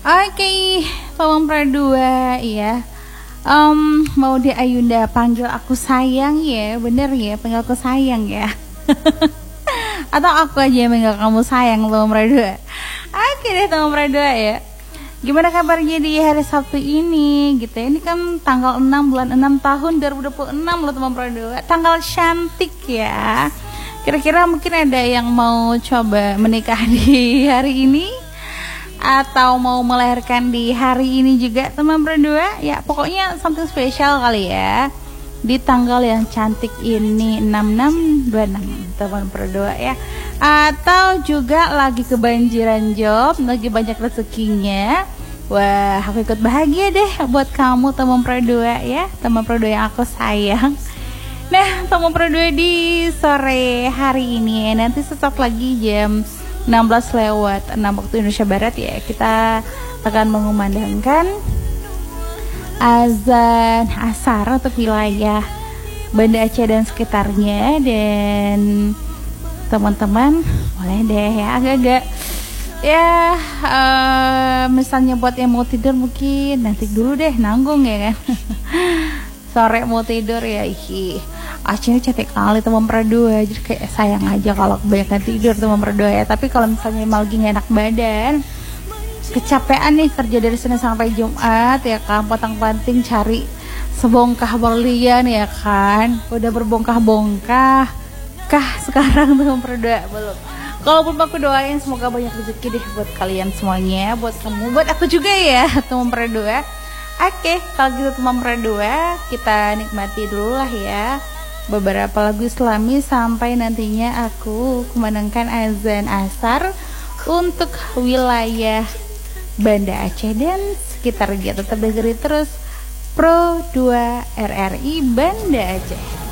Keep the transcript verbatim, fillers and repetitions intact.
Oke, Pawang Pradua ya. Um, mau di Ayunda panggil aku sayang ya, bener ya, panggil aku sayang ya. Atau aku aja yang panggil kamu sayang, Pawang Pradua. Oke deh, Pawang Pradua ya. Gimana kabarnya di hari Sabtu ini gitu ya. Ini kan tanggal enam bulan enam tahun dua ribu dua puluh enam loh Pawang Pradua. Tanggal cantik ya. Kira-kira mungkin ada yang mau coba menikah di hari ini, atau mau melahirkan di hari ini juga teman berdua ya, pokoknya something spesial kali ya di tanggal yang cantik ini enam enam dua enam teman berdua ya, atau juga lagi kebanjiran job, lagi banyak rezekinya. Wah, aku ikut bahagia deh buat kamu teman berdua ya, teman berdua yang aku sayang. Nah, teman berdua di sore hari ini nanti sesaat lagi jam enam belas lewat enam waktu Indonesia Barat ya, kita akan mengumandangkan azan asar untuk wilayah Banda Aceh dan sekitarnya. Dan teman-teman boleh deh ya agak-agak ya uh, misalnya buat yang mau tidur mungkin nanti dulu deh, nanggung ya kan. Sore mau tidur ya, ih Aceh cantik kali teman berdua, jadi kayak sayang aja kalau kebanyakan tidur teman berdua ya. Tapi kalau misalnya emang lagi gak enak badan, kecapean nih kerja dari Senin sampai Jumat ya kan, potong-panting cari sebongkah berlian ya kan, udah berbongkah-bongkah kah sekarang teman berdua belum? Kalaupun aku doain semoga banyak rezeki deh buat kalian semuanya, buat kamu, buat aku juga ya teman berdua. Oke, kalau gitu teman berdua, kita nikmati dulu lah ya beberapa lagu Islami sampai nantinya aku kumandangkan azan asar untuk wilayah Banda Aceh dan sekitarnya. Tetap dengerin terus Pro dua R R I Banda Aceh.